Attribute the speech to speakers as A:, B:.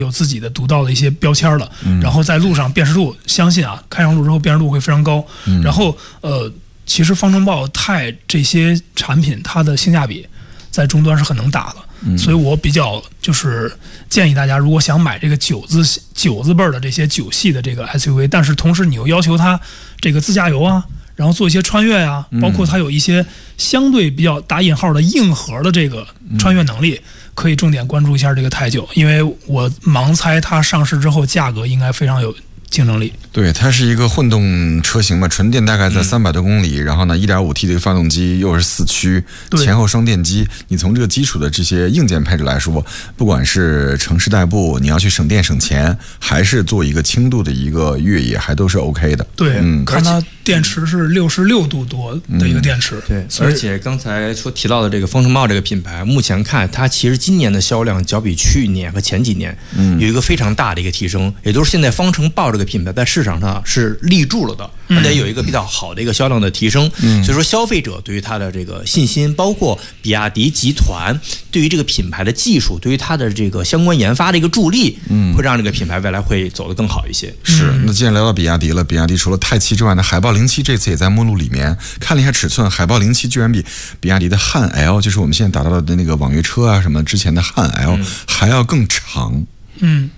A: 有自己的独到的一些标签了，然后在路上辨识度，相信啊，开上路之后辨识度会非常高。然后其实方程豹、钛这些产品，它的性价比在终端是很能打的，所以我比较就是建议大家，如果想买这个九字辈的这些9系的这个 SUV， 但是同时你又要求它这个自驾游啊，然后做一些穿越啊，包括它有一些相对比较打引号的硬核的这个穿越能力。可以重点关注一下这个钛9，因为我盲猜它上市之后价格应该非常有竞争力。
B: 对，它是一个混动车型嘛，纯电大概在300多公里，然后呢 1.5T 的发动机，又是4驱，前后双电机。你从这个基础的这些硬件配置来说，不管是城市代步，你要去省电省钱，还是做一个轻度的一个越野，还都是 OK 的。
A: 对，看它电池是66度多的一个电池。
C: 对，而且刚才提到的这个方程豹这个品牌，目前看它其实今年的销量较比去年和前几年有一个非常大的一个提升，也就是现在方程豹这个品牌在市场上是立住了的，而且有一个比较好的一个销量的提升。所以说消费者对于它的这个信心，包括比亚迪集团对于这个品牌的技术，对于它的这个相关研发的一个助力，会让这个品牌未来会走得更好一些。
B: 是，那既然聊到比亚迪了，比亚迪除了钛7之外呢，海豹07这次也在目录里面。看了一下尺寸，海豹07居然比比亚迪的汉 L， 就是我们现在达到的那个网约车啊什么之前的汉 L 还要更长。